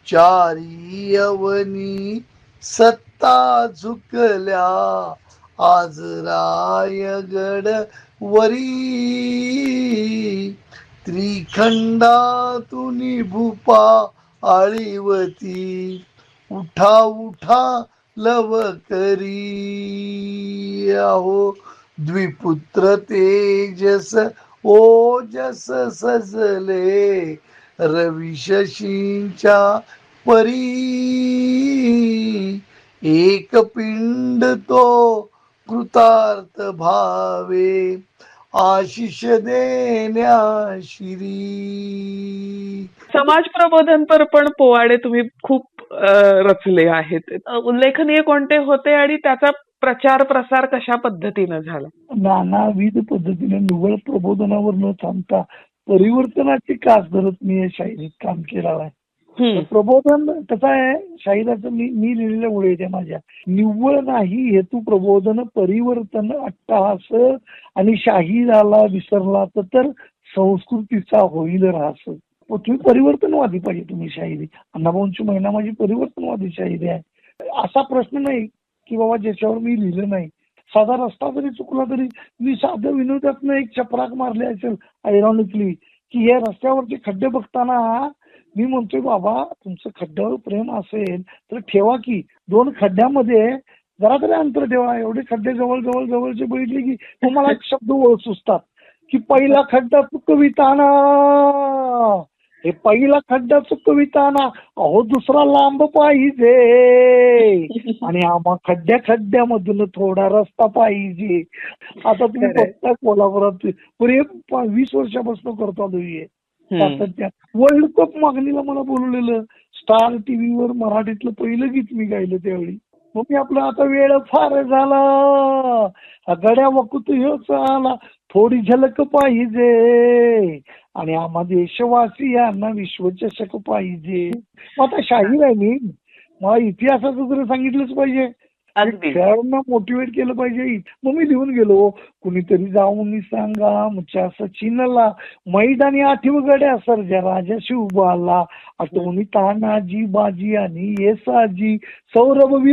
चारी अवनी सत्ता झुकल्या, आज रायगड वरी त्रिखंडातून भूपा आळीवती, उठा उठा लवकरी. अहो द्विपुत्र तेजस ओजस सजले, रवी शशींच्या परी. एक पिंड तो कृतार्थ भावे, आशिष देण्या शिरी. समाज प्रबोधनपर पण पोवाडे तुम्ही खूप रचले आहेत. उल्लेखनीय कोणते होते आणि त्याचा प्रचार प्रसार कशा पद्धतीनं झाला? नानाविध पद्धतीने निव्वळ प्रबोधनावर न थांबता परिवर्तनाची कास धरत मी या शाहिरीत काम केलेलं आहे. प्रबोधन कसं आहे, शाहिराचं मी लिहिलेल्या ओळी त्या माझ्या, निव्वळ नाही हेतू प्रबोधन, परिवर्तन अट्टहास आणि शाही झाला विसरला तर संस्कृतीचा होईल ऱ्हास. तुम्ही परिवर्तनवादी पाहिजे तुम्ही शाहिरी. अण्णाभाऊंची महिना माझी परिवर्तनवादी शाहिरी आहे. असा प्रश्न नाही की बाबा ज्याच्यावर मी लिहिलं नाही. साधा रस्ता जरी चुकला तरी मी साधं विनोदातनं एक चपराक मारली असेल आयरॉनिकली की या रस्त्यावरचे खड्डे बघताना मी म्हणतोय बाबा तुमचं खड्ड्यावर प्रेम असेल तर ठेवा की 2 खड्ड्यामध्ये जरा तरी अंतर ठेवा. एवढे खड्डे जवळ जवळ जवळचे बघितले की तुम्हाला एक शब्द ओळख सुचतात की पहिला खड्डा चुकविताना, हे पहिला खड्डा चुकविताना अहो दुसरा लांब पाहिजे आणि आम्हा खड्ड्यामधून थोडा रस्ता पाहिजे. आता तुम्ही बघताय कोल्हापुरात 20 वर्षापासून करतो आलो हे वर्ल्ड कप मागणीला मला बोलवलेलं. स्टार टीव्हीवर मराठीतलं पहिलं गीत मी गायलं त्यावेळी. मग मी आपलं आता वेळ फार झाला, गड्या वकुत ह्योच आला, थोडी झलक पाहिजे आणि आम्हा देशवासियांना विश्वचषक पाहिजे. मग आता शाहीर आहे मी, मला इतिहासाचं जर सांगितलंच पाहिजे, खेळाडूंना मोटिवेट केलं पाहिजे. मग मी लिहून गेलो, कुणीतरी जाऊन सांगा आमच्या सचिनला, मैदानी आठव गड्या सर्जा राजा शिवबाला, आठवणी तानाजी बाजी आणि येसाजी, सौरभ